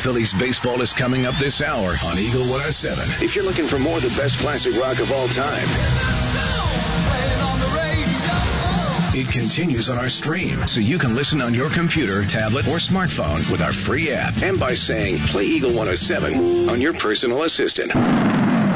Phillies baseball is coming up this hour on Eagle 107. If you're looking for more of the best classic rock of all time, it continues on our stream, so you can listen on your computer, tablet, or smartphone with our free app, and by saying, play Eagle 107 on your personal assistant.